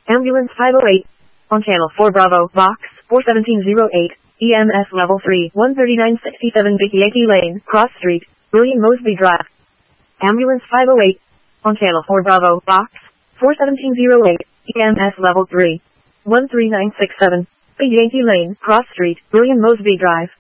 Ambulance 508. On Channel 4 Bravo, Box 41708. EMS Level 3, 13967 Vicky Lane, Cross Street, William Mosby Drive. Ambulance 508. On Channel 4 Bravo, Box 41708. EMS Level 3, 13967 Vicky Lane, Cross Street, William Mosby Drive.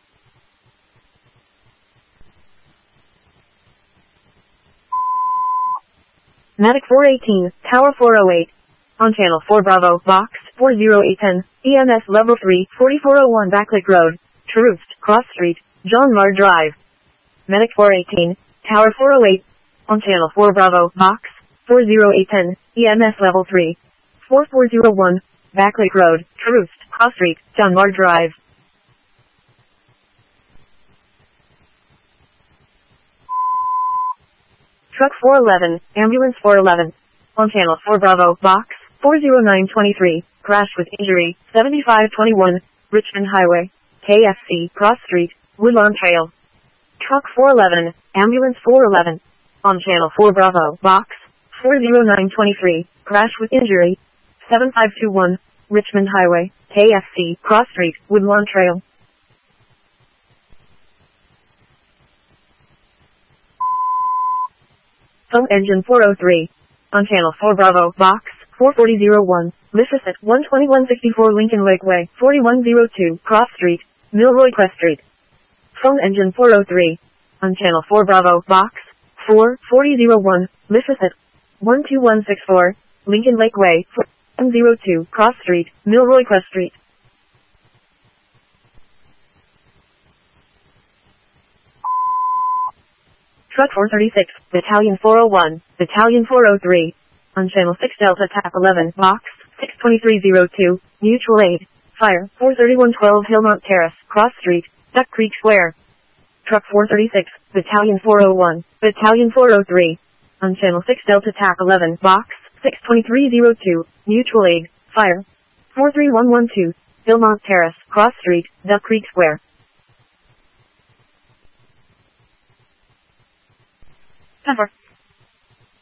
Medic 418, Tower 408. On Channel 4 Bravo, Box 40810, EMS Level 3, 4401 Backlick Road, Troost, Cross Street, John Marr Drive. Medic 418, Tower 408. On Channel 4 Bravo, Box 40810, EMS Level 3, 4401 Backlick Road, Troost, Cross Street, John Marr Drive. Truck 411, Ambulance 411. On Channel 4 Bravo, Box 40923, Crash with Injury, 7521, Richmond Highway, KFC, Cross Street, Woodlawn Trail. Truck 411, Ambulance 411. On Channel 4 Bravo, Box 40923, Crash with Injury, 7521, Richmond Highway, KFC, Cross Street, Woodlawn Trail. Phone Engine 403. On Channel 4 Bravo, Box 44001, Mississippi 12164 Lincoln Lakeway, 4102, Cross Street, Milroy Quest Street. Phone Engine 403. On Channel 4 Bravo, Box 44001, Mississippi 12164, Lincoln Lakeway, 4102, Cross Street, Milroy Quest Street. Truck 436, Battalion 401, Battalion 403. On Channel 6 Delta TAP 11, Box 62302, Mutual Aid, Fire, 43112 Hillmont Terrace, Cross Street, Duck Creek Square. Truck 436, Battalion 401, Battalion 403. On Channel 6 Delta TAP 11, Box 62302, Mutual Aid, Fire, 43112, Hillmont Terrace, Cross Street, Duck Creek Square. Number.